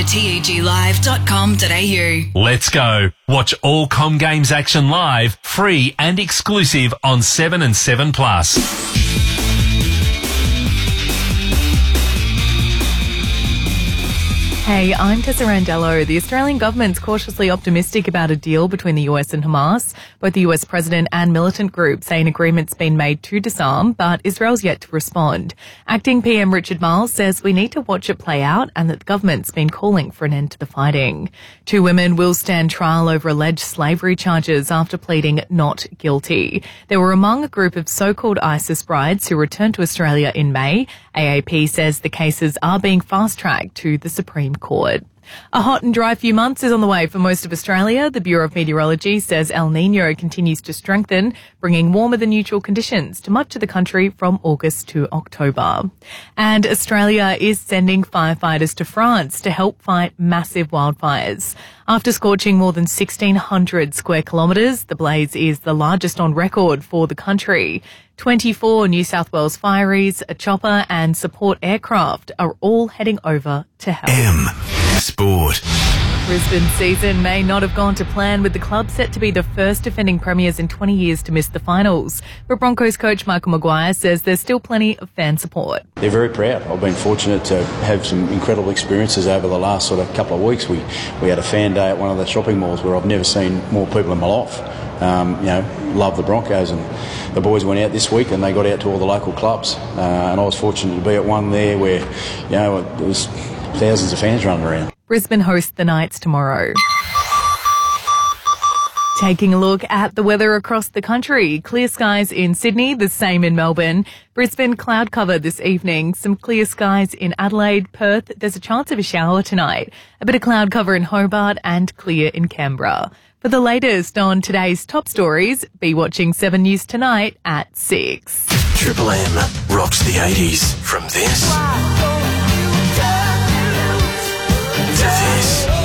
teglive.com.au. Let's go. Watch all Com Games action live, free and exclusive on 7 and 7 Plus. Hey, I'm Tessa Randello. The Australian government's cautiously optimistic about a deal between the US and Hamas. Both the US president and militant group say an agreement's been made to disarm, but Israel's yet to respond. Acting PM Richard Marles says we need to watch it play out and that the government's been calling for an end to the fighting. 2 women will stand trial over alleged slavery charges after pleading not guilty. They were among a group of so-called ISIS brides who returned to Australia in May. AAP says the cases are being fast-tracked to the Supreme Court. A hot and dry few months is on the way for most of Australia. The Bureau of Meteorology says El Niño continues to strengthen, bringing warmer than usual conditions to much of the country from August to October. And Australia is sending firefighters to France to help fight massive wildfires. After scorching more than 1,600 square kilometres, the blaze is the largest on record for the country. 24 New South Wales fireys, a chopper and support aircraft are all heading over to help. Sport. Brisbane's season may not have gone to plan, with the club set to be the first defending premiers in 20 years to miss the finals. But Broncos coach Michael Maguire says there's still plenty of fan support. They're very proud. I've been fortunate to have some incredible experiences over the last sort of couple of weeks. We had a fan day at one of the shopping malls where I've never seen more people in my life. Love the Broncos, and the boys went out this week and they got out to all the local clubs. And I was fortunate to be at one there where, there was thousands of fans running around. Brisbane hosts the Knights tomorrow. Taking a look at the weather across the country. Clear skies in Sydney, the same in Melbourne. Brisbane, cloud cover this evening. Some clear skies in Adelaide, Perth. There's a chance of a shower tonight. A bit of cloud cover in Hobart and clear in Canberra. For the latest on today's top stories, be watching 7 News tonight at 6. Triple M rocks the 80s from this to this.